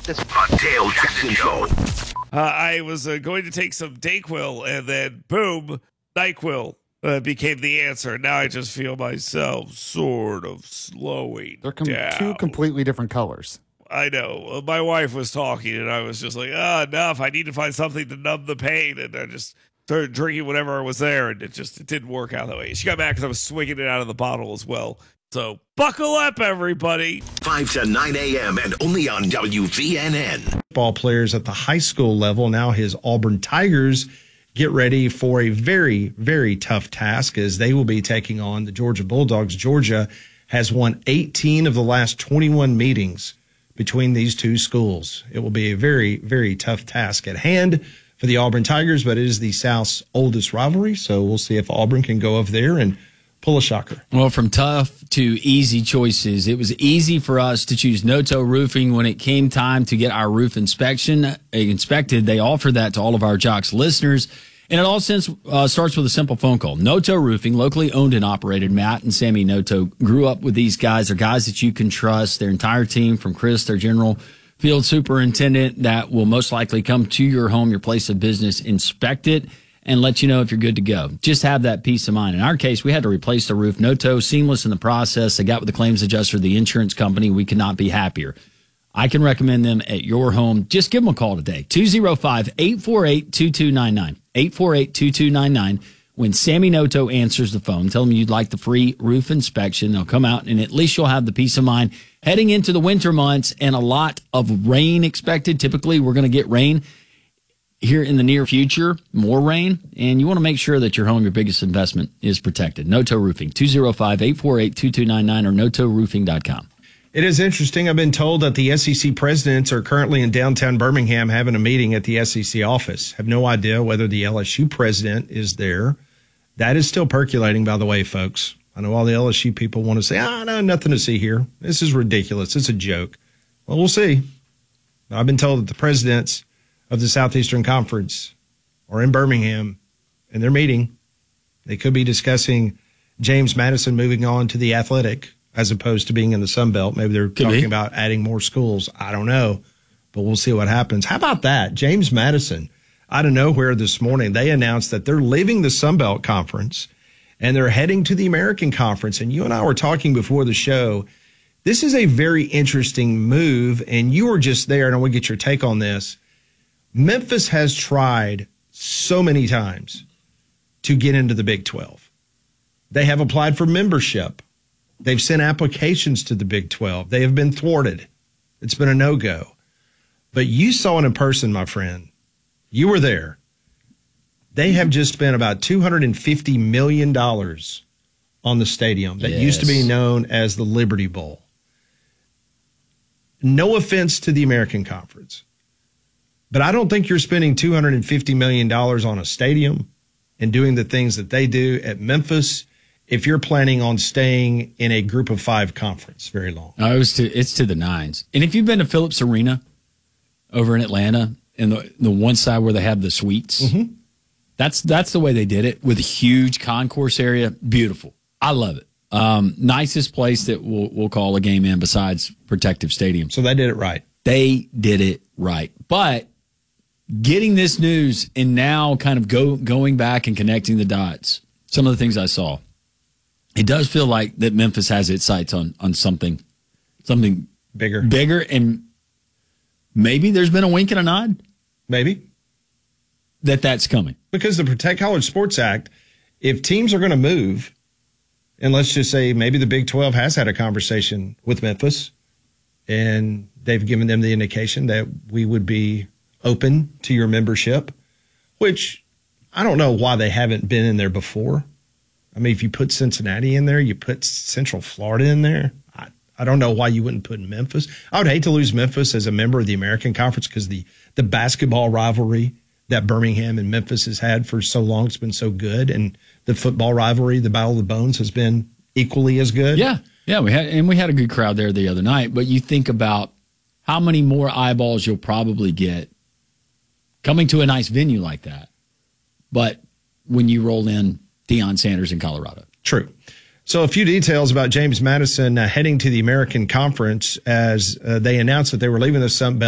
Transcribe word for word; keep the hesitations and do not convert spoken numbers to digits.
this. The Dale Jackson Show. Uh, I was uh, going to take some Dayquil, and then boom, NyQuil uh, became the answer. Now I just feel myself sort of slowing They're com- down. two completely different colors. I know. Uh, my wife was talking, and I was just like, ah, enough. I need to find something to numb the pain. And I just started drinking whatever was there, and it just it didn't work out that way. She got mad because I was swinging it out of the bottle as well. So buckle up, everybody. five to nine a.m. and only on W V N N. Ball players at the high school level. Now his Auburn Tigers get ready for a very, very tough task as they will be taking on the Georgia Bulldogs. Georgia has won eighteen of the last twenty-one meetings between these two schools. It will be a very, very tough task at hand for the Auburn Tigers, but it is the South's oldest rivalry, so we'll see if Auburn can go over there and pull a shocker. Well, from tough to easy choices, it was easy for us to choose Noto Roofing when it came time to get our roof inspection inspected. They offered that to all of our Jocks listeners. And it all since, uh, starts with a simple phone call. Noto Roofing, locally owned and operated. Matt and Sammy Noto grew up with these guys. They're guys that you can trust. Their entire team, from Chris, their general field superintendent, that will most likely come to your home, your place of business, inspect it, and let you know if you're good to go. Just have that peace of mind. In our case, we had to replace the roof. Noto, seamless in the process. They got with the claims adjuster, the insurance company. We could not be happier. I can recommend them at your home. Just give them a call today. two oh five, eight four eight, two two nine nine. eight four eight, two two nine nine. When Sammy Noto answers the phone, tell them you'd like the free roof inspection. They'll come out, and at least you'll have the peace of mind heading into the winter months and a lot of rain expected. Typically, we're going to get rain here in the near future, more rain, and you want to make sure that your home, your biggest investment, is protected. Noto Roofing, two oh five, eight four eight, two two nine nine or noto roofing dot com. It is interesting. I've been told that the S E C presidents are currently in downtown Birmingham having a meeting at the S E C office. Have no idea whether the L S U president is there. That is still percolating, by the way, folks. I know all the L S U people want to say, ah, no, nothing to see here. This is ridiculous. It's a joke. Well, we'll see. I've been told that the presidents of the Southeastern Conference are in Birmingham and they're meeting. They could be discussing James Madison moving on to the Athletic as opposed to being in the Sun Belt. Maybe they're Could talking be. about adding more schools. I don't know, but we'll see what happens. How about that? James Madison, out of nowhere this morning, they announced that they're leaving the Sun Belt Conference and they're heading to the American Conference. And you and I were talking before the show. This is a very interesting move, and you were just there, and I want to get your take on this. Memphis has tried so many times to get into the Big twelve. They have applied for membership. They've sent applications to the Big twelve. They have been thwarted. It's been a no-go. But you saw it in person, my friend. You were there. They have just spent about two hundred fifty million dollars on the stadium that yes. used to be known as the Liberty Bowl. No offense to the American Conference, but I don't think you're spending two hundred fifty million dollars on a stadium and doing the things that they do at Memphis if you're planning on staying in a group of five conference very long. No, it was to, it's to the nines. And if you've been to Phillips Arena over in Atlanta, and the, the one side where they have the suites, mm-hmm. that's that's the way they did it, with a huge concourse area. Beautiful. I love it. Um, nicest place that we'll, we'll call a game in besides Protective Stadium. So they did it right. They did it right. But getting this news and now kind of go going back and connecting the dots, some of the things I saw, it does feel like that Memphis has its sights on on something, something bigger, bigger, and maybe there's been a wink and a nod, maybe that that's coming, because the Protect College Sports Act, if teams are going to move, and let's just say maybe the Big twelve has had a conversation with Memphis, and they've given them the indication that we would be open to your membership, which I don't know why they haven't been in there before. I mean, if you put Cincinnati in there, you put Central Florida in there. I, I don't know why you wouldn't put Memphis. I would hate to lose Memphis as a member of the American Conference because the, the basketball rivalry that Birmingham and Memphis has had for so long has been so good, and the football rivalry, the Battle of the Bones, has been equally as good. Yeah, yeah, we had and we had a good crowd there the other night. But you think about how many more eyeballs you'll probably get coming to a nice venue like that. But when you roll in Deion Sanders in Colorado. True. So a few details about James Madison uh, heading to the American Conference as uh, they announced that they were leaving the Sun Belt.